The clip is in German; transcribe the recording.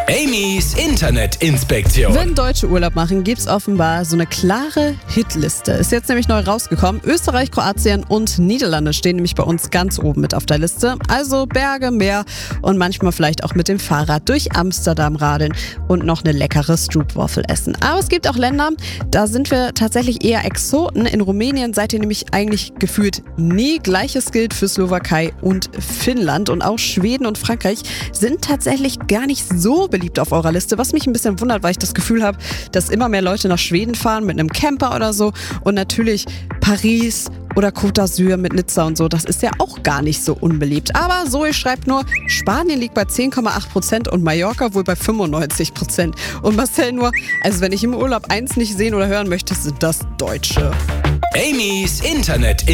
Amy's Internetinspektion. Wenn Deutsche Urlaub machen, gibt's offenbar so eine klare Hitliste. Ist jetzt nämlich neu rausgekommen. Österreich, Kroatien und Niederlande stehen nämlich bei uns ganz oben mit auf der Liste. Also Berge, Meer und manchmal vielleicht auch mit dem Fahrrad durch Amsterdam radeln und noch eine leckere Stroopwafel essen. Aber es gibt auch Länder, da sind wir tatsächlich eher Exoten. In Rumänien seid ihr nämlich eigentlich gefühlt nie. Gleiches gilt für Slowakei und Finnland. Und auch Schweden und Frankreich sind tatsächlich gar nicht so beliebt auf eurer Liste, was mich ein bisschen wundert, weil ich das Gefühl habe, dass immer mehr Leute nach Schweden fahren mit einem Camper oder so. Und natürlich Paris oder Côte d'Azur mit Nizza und so, das ist ja auch gar nicht so unbeliebt. Aber Zoe schreibt nur, Spanien liegt bei 10,8% und Mallorca wohl bei 95%. Und Marcel nur, also wenn ich im Urlaub eins nicht sehen oder hören möchte, sind das Deutsche. Amy's Internet